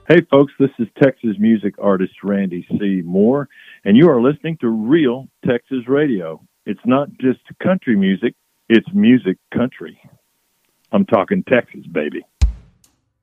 Hey, folks, this is Texas music artist Randy C. Moore, and you are listening to Real Texas Radio. It's not just country music, it's music country. I'm talking Texas, baby.